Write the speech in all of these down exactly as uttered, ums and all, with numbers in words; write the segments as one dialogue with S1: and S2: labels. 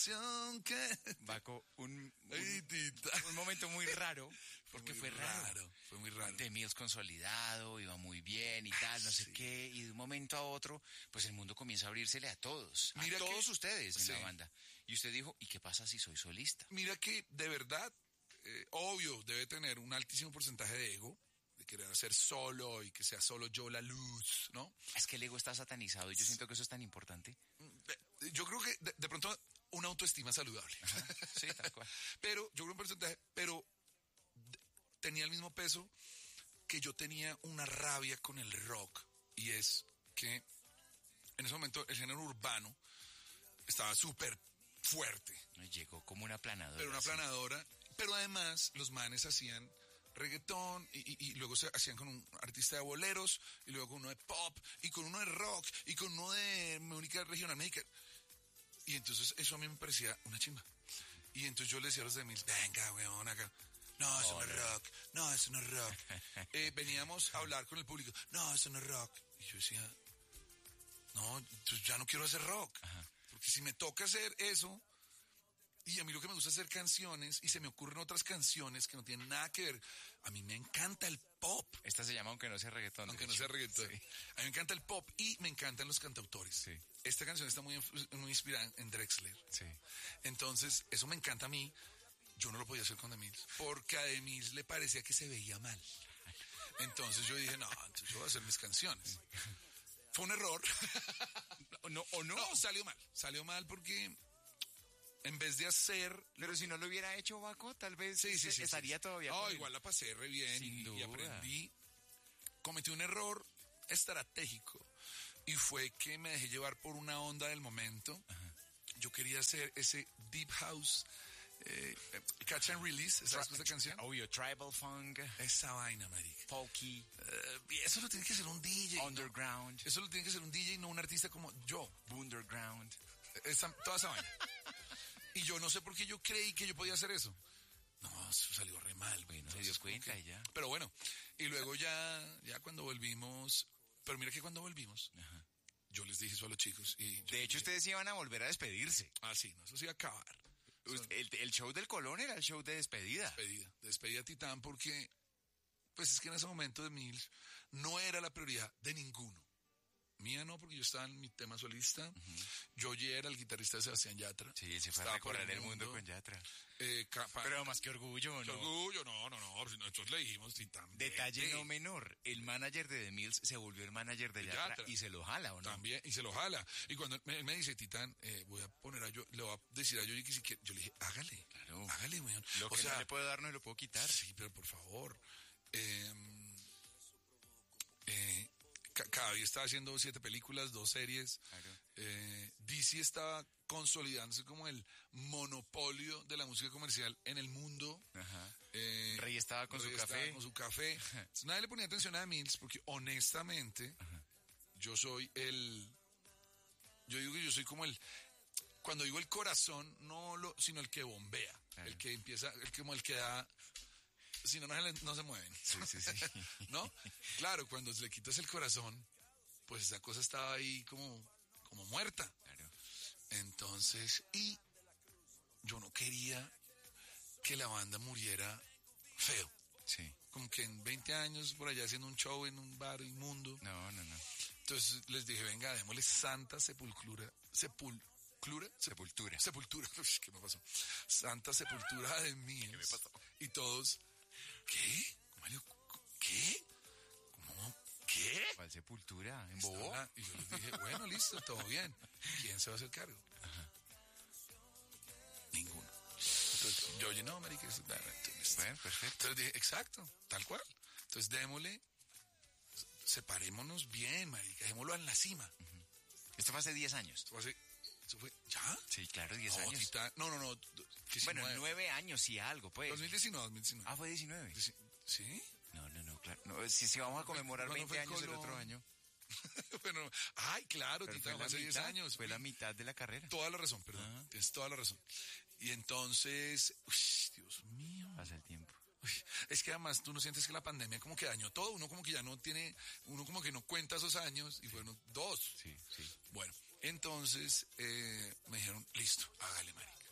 S1: canción que...
S2: Baco, un,
S1: Ay,
S2: un,
S1: tita.
S2: un momento muy raro, porque
S1: muy
S2: fue raro.
S1: raro, Fue muy raro.
S2: The Mills consolidado, iba muy bien y tal, no sé
S1: Sí.
S2: qué, y de un momento a otro, pues el mundo comienza a abrírsele a todos,
S1: Mira
S2: a todos
S1: que-
S2: ustedes en
S1: sí.
S2: la banda. Y usted dijo, ¿y qué pasa si soy solista?
S1: Mira que, de verdad, eh, obvio, debe tener un altísimo porcentaje de ego, de querer hacer solo y que sea solo yo la luz, ¿no?
S2: Es que el ego está satanizado y yo siento que eso es tan importante.
S1: De- Yo creo que, de, de pronto, una autoestima saludable.
S2: Ajá, sí, tal cual.
S1: Pero, yo creo un porcentaje, pero de- tenía el mismo peso que yo tenía una rabia con el rock. Y es que en ese momento el género urbano estaba súper fuerte.
S2: Llegó como una planadora.
S1: Pero una
S2: así.
S1: planadora. Pero además los manes hacían reggaetón y, y, y luego se hacían con un artista de boleros y luego con uno de pop y con uno de rock y con uno de música regional mexicana. Y entonces eso a mí me parecía una chimba. Y entonces yo le decía a los de Mills, venga, weón, acá. No, eso no es rock. No, eso no es rock. Eh, veníamos a hablar con el público. No, eso no es rock. Y yo decía, no, entonces ya no quiero hacer rock.
S2: Ajá.
S1: Porque si me toca hacer eso, y a mí lo que me gusta es hacer canciones, y se me ocurren otras canciones que no tienen nada que ver. A mí me encanta el pop,
S2: Esta se llama Aunque no sea reggaetón.
S1: aunque
S2: de
S1: no
S2: hecho.
S1: sea reggaetón.
S2: Sí.
S1: A mí me encanta el pop y me encantan los cantautores.
S2: Sí.
S1: Esta canción está muy, muy inspirada en Drexler.
S2: Sí.
S1: Entonces, eso me encanta a mí. Yo no lo podía hacer con The Mills, porque a The Mills le parecía que se veía mal. Entonces yo dije, no, entonces yo voy a hacer mis canciones. Fue un error.
S2: No, no, o no.
S1: No, salió mal. Salió mal porque en vez de hacer...
S2: Pero si no lo hubiera hecho Baco, tal vez
S1: Sí, sí, sí,
S2: estaría
S1: sí.
S2: todavía.
S1: No,
S2: con él.
S1: igual la pasé re bien
S2: Sin
S1: y, y
S2: duda.
S1: aprendí. Cometí un error estratégico y fue que me dejé llevar por una onda del momento.
S2: Ajá.
S1: Yo quería hacer ese deep house, eh, eh, catch and release, ¿sabes esa canción?
S2: Obvio, tribal funk,
S1: Esa vaina, marica.
S2: folky,
S1: Eh, y eso lo tiene que hacer un D J. ¿no?
S2: underground,
S1: Eso lo tiene que ser un D J, no un artista como yo.
S2: underground.
S1: Esa, toda esa vaina. Y yo no sé por qué yo creí que yo podía hacer eso. No, eso salió re mal.
S2: Bueno, se
S1: Entonces,
S2: dio
S1: como
S2: cuenta
S1: que-
S2: y ya.
S1: Pero bueno, y luego ya, ya cuando volvimos, pero mira que cuando volvimos,
S2: Ajá.
S1: yo les dije eso a los chicos y yo
S2: De hecho,
S1: dije,
S2: ustedes iban a volver a despedirse.
S1: ah, sí, no, eso sí iba a acabar. Eso-
S2: El, el show del Colón era el show de despedida.
S1: despedida, despedida a Titán porque, pues es que en ese momento de Mills no era la prioridad de ninguno. Mía no, porque yo estaba en mi tema solista. Uh-huh. Yo ya era el guitarrista de Sebastián Yatra.
S2: Sí, él se fue
S1: Estaba
S2: a recorrer
S1: por
S2: el mundo, mundo con Yatra.
S1: Eh, capa,
S2: Pero más que orgullo,
S1: qué
S2: ¿no?
S1: orgullo, no, no, no. Nosotros le dijimos Titán.
S2: Detalle
S1: vete.
S2: no menor. El manager de The Mills se volvió el manager de Yatra,
S1: Yatra.
S2: y se lo jala, ¿o no?
S1: También, y se lo jala. Y cuando él me, él me dice, Titán, eh, voy a poner a yo, le voy a decir a Yoyi que si quiere. Yo le dije, hágale.
S2: Claro.
S1: Hágale, weón.
S2: Lo
S1: O
S2: que
S1: sea,
S2: no le puedo dar, no le puedo quitar.
S1: sí, pero por favor. Eh, eh, ca- cada día estaba haciendo siete películas, dos series.
S2: Claro.
S1: Eh, D C estaba consolidándose como el monopolio de la música comercial en el mundo.
S2: Ajá.
S1: Eh,
S2: Rey estaba con
S1: Rey
S2: su
S1: estaba
S2: café.
S1: con su café. Entonces, nadie le ponía atención a Mills porque honestamente
S2: Ajá.
S1: yo soy el... Yo digo que yo soy como el... Cuando digo el corazón, no lo, sino el que bombea.
S2: Claro.
S1: El que empieza, el que como el que da... Si no, no se, le- no se mueven.
S2: Sí, sí, sí.
S1: ¿No? Claro, cuando le quitas el corazón, pues esa cosa estaba ahí como, como muerta.
S2: Claro.
S1: Entonces, y yo no quería que la banda muriera feo.
S2: Sí.
S1: Como que en veinte años por allá haciendo un show en un bar inmundo.
S2: No, no, no.
S1: Entonces les dije, venga, démosle santa sepultura. ¿Sepultura?
S2: Sepultura.
S1: Sepultura. Uy, ¿qué me pasó? Santa sepultura de mí.
S2: ¿Qué me pasó?
S1: Y todos, ¿qué? Mario, ¿qué? ¿Cómo? ¿Qué?
S2: ¿Cuál sepultura? ¿En Bobo?
S1: Estaba- Y yo les dije, bueno, listo, todo bien. ¿Quién se va a hacer cargo? Ninguno. Entonces, yo, oye, no, marica, eso- bueno,
S2: perfecto.
S1: Entonces dije, exacto, tal cual. Entonces démosle, separémonos bien, marica, dejémoslo en la cima.
S2: Esto fue hace diez años.
S1: Eso fue, hace- eso fue, ¿ya?
S2: Sí, claro, diez
S1: No,
S2: años.
S1: Titán, no, no, no.
S2: Bueno,
S1: diecinueve.
S2: nueve años, sí, algo, pues.
S1: dos mil diecinueve, dos mil diecinueve.
S2: Ah, fue diecinueve.
S1: Dieci- ¿Sí?
S2: No, no, no, claro. No, si, si vamos a conmemorar
S1: ¿Cuándo
S2: veinte
S1: fue
S2: años el
S1: Colón?
S2: otro año.
S1: Bueno, ay, claro,
S2: Pero
S1: Titán,
S2: fue la
S1: hace diez
S2: mitad,
S1: años.
S2: Fue la mitad de la carrera.
S1: Toda la razón, perdón.
S2: Ah.
S1: Tienes toda la razón. Y entonces, uy, Dios mío.
S2: Pasa el tiempo.
S1: Uy, es que además tú no sientes que la pandemia como que dañó todo. Uno como que ya no tiene, uno como que no cuenta esos años y fueron dos.
S2: Sí, sí.
S1: Bueno, entonces eh, me dijeron, listo, hágale, marica.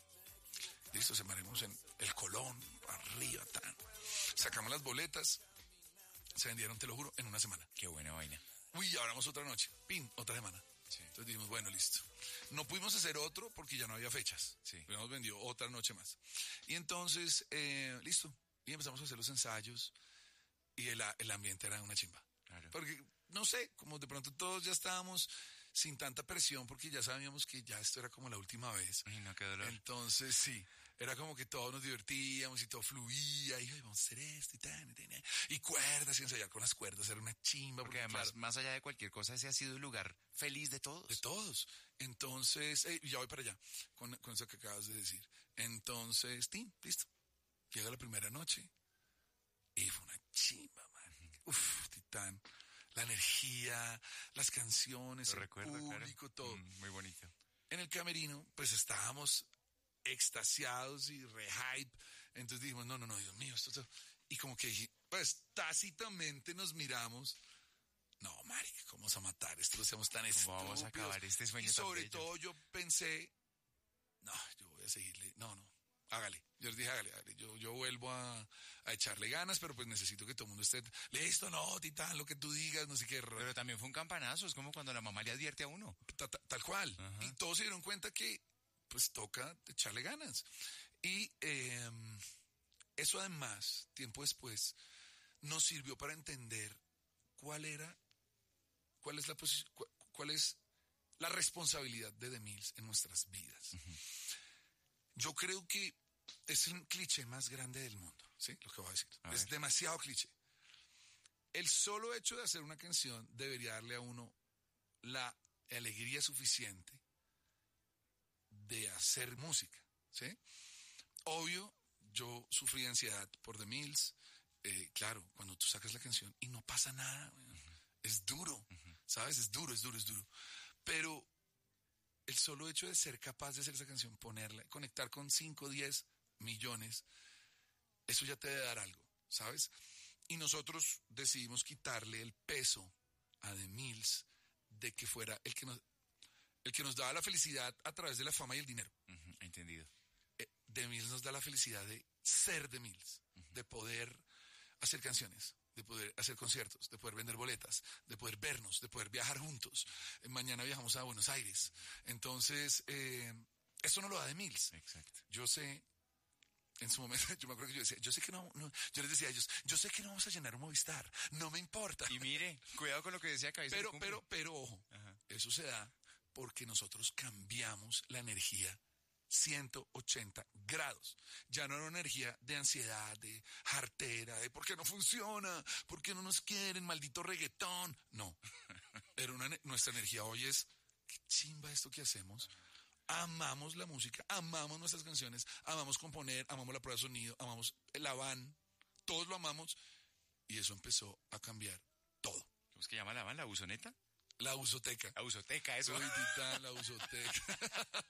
S1: listo, semanemos en el Colón, arriba, tan. Sacamos las boletas, se vendieron, te lo juro, en una semana.
S2: Qué buena vaina.
S1: Uy, ya hablamos otra noche, pin, otra semana.
S2: Sí.
S1: Entonces dijimos, bueno, listo. No pudimos hacer otro porque ya no había fechas.
S2: Sí.
S1: Habíamos vendido otra noche más. Y entonces, eh, listo. Y empezamos a hacer los ensayos y el, el ambiente era una chimba.
S2: Claro.
S1: Porque, no sé, como de pronto todos ya estábamos sin tanta presión porque ya sabíamos que ya esto era como la última vez.
S2: Ay, no, qué dolor.
S1: Entonces, sí, era como que todos nos divertíamos y todo fluía y "Ay, vamos a hacer esto y tan, y tan, y cuerdas y ensayar con las cuerdas, era una chimba.
S2: Porque
S1: Porque,
S2: además,
S1: claro,
S2: más allá de cualquier cosa, ese ha sido el lugar feliz de todos.
S1: de todos. Entonces, eh, ya voy para allá con, con eso que acabas de decir. Entonces, ¡tim! Listo. Llega la primera noche y fue una chimba, man. Uf, titán. La energía, las canciones,
S2: Lo
S1: el
S2: recuerdo,
S1: público,
S2: claro.
S1: todo.
S2: Mm, muy bonito.
S1: En el camerino, pues estábamos extasiados y re hype. Entonces dijimos, no, no, no, Dios mío, esto, esto. Y como que dije, pues tácitamente nos miramos. No, marica, ¿cómo vamos a matar esto? No seamos tan estúpidos.
S2: ¿Cómo vamos a acabar este sueño
S1: Y
S2: tan
S1: sobre
S2: bello?
S1: todo yo pensé, no, yo voy a seguirle. No, no, hágale. Yo les dije, hágale, hágale. Yo, yo vuelvo a, a echarle ganas, pero pues necesito que todo el mundo esté listo, no, titán, lo que tú digas, no sé qué.
S2: Pero también fue un campanazo, es como cuando la mamá le advierte a uno.
S1: Ta- ta- Tal cual.
S2: Ajá.
S1: Y todos se dieron cuenta que pues toca echarle ganas. Y eh, eso además, tiempo después, nos sirvió para entender cuál era, cuál es la posi- cu- cuál es la responsabilidad de The Mills en nuestras vidas. Uh-huh. Yo creo que es un cliché más grande del mundo, ¿sí? Lo que voy a decir.
S2: A
S1: es
S2: ver.
S1: demasiado cliché. El solo hecho de hacer una canción debería darle a uno la alegría suficiente de hacer música, ¿sí? Obvio, yo sufrí ansiedad por The Mills. Eh, claro, cuando tú sacas la canción y no pasa nada, uh-huh. Es duro, uh-huh. ¿Sabes? Es duro, es duro, es duro. Pero el solo hecho de ser capaz de hacer esa canción, ponerla, conectar con cinco, diez millones, eso ya te debe dar algo, ¿sabes? Y nosotros decidimos quitarle el peso a The Mills de que fuera el que nos, el que nos daba la felicidad a través de la fama y el dinero.
S2: Uh-huh. Entendido.
S1: Eh, The Mills nos da la felicidad de ser The Mills, uh-huh. De poder hacer canciones, de poder hacer conciertos, de poder vender boletas, de poder vernos, de poder viajar juntos. Eh, mañana viajamos a Buenos Aires. Entonces, eh, eso no lo da The Mills.
S2: Exacto.
S1: Yo sé, en su momento, yo me acuerdo que yo decía, yo sé que no, no, yo les decía a ellos, yo sé que no vamos a llenar un Movistar, no me importa.
S2: Y mire, cuidado con lo que decía Cabeza
S1: Pero,
S2: de Cumple.
S1: pero, pero, ojo,
S2: Ajá.
S1: Eso se da porque nosotros cambiamos la energía ciento ochenta grados. Ya no era una energía de ansiedad, de jartera, de por qué no funciona, por qué no nos quieren, maldito reggaetón. No, era una, nuestra energía hoy es, qué chimba esto que hacemos. Amamos la música, amamos nuestras canciones, amamos componer, amamos la prueba de sonido, amamos la van, todos lo amamos y eso empezó a cambiar todo.
S2: ¿Cómo es que llama la van? ¿La buzoneta?
S1: La usoteca.
S2: La buzoteca, eso.
S1: Soy titán, la usoteca.